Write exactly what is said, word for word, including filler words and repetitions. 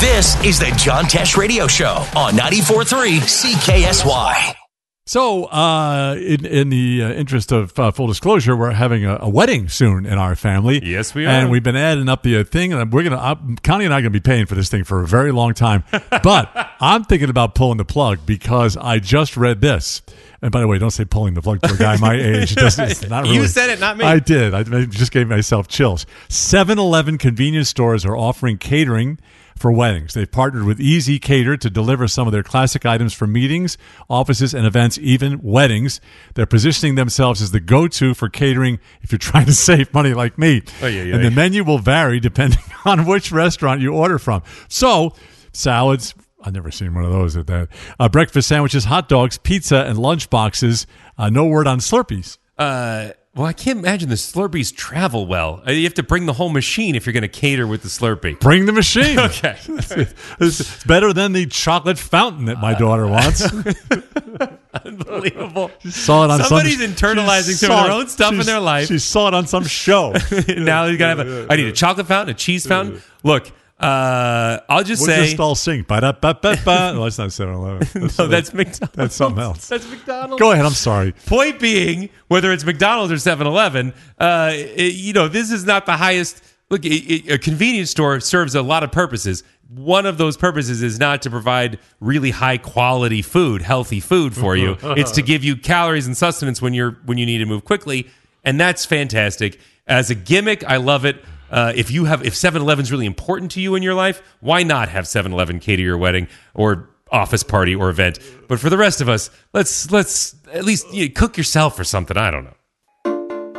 This is the John Tesh Radio Show on ninety-four point three C K S Y. So, uh, in, in the uh, interest of uh, full disclosure, we're having a, a wedding soon in our family. Yes, we are. And we've been adding up the uh, thing, and we're gonna. Uh, Connie and I are gonna be paying for this thing for a very long time. But I'm thinking about pulling the plug because I just read this. And by the way, don't say pulling the plug to a guy my age. It doesn't, it's not really. You said it, not me. I did. I just gave myself chills. seven eleven convenience stores are offering catering for weddings. They've partnered with Easy Cater to deliver some of their classic items for meetings, offices, and events, even weddings. They're positioning themselves as the go-to for catering if you're trying to save money like me. Oh, yeah, yeah, and the yeah. menu will vary depending on which restaurant you order from. So, salads, I've never seen one of those at that. Uh, breakfast sandwiches, hot dogs, pizza, and lunch boxes. Uh, no word on Slurpees. Uh, well, I can't imagine the Slurpees travel well. Uh, You have to bring the whole machine if you're going to cater with the Slurpee. Bring the machine. Okay. It's better than the chocolate fountain that my daughter wants. Unbelievable. She saw it on Somebody's some, internalizing she some of saw their it- own stuff in she's- their life. She saw it on some show. Now you got to have a, I need a chocolate fountain, a cheese fountain. Look, uh, I'll just We'll say. just all sing. Ba-da-ba-ba-ba. No, that's not seven eleven. No, that's McDonald's. That's something else. That's McDonald's. Go ahead. I'm sorry. Point being, whether it's McDonald's or seven eleven, uh, it- you know, this is not the highest. Look, it, it, a convenience store serves a lot of purposes. One of those purposes is not to provide really high quality food, healthy food for you. It's to give you calories and sustenance when you're when you need to move quickly, and that's fantastic. As a gimmick, I love it. Uh, if you have if seven eleven is really important to you in your life, why not have seven eleven cater your wedding or office party or event? But for the rest of us, let's let's at least you know, cook yourself or something. I don't know.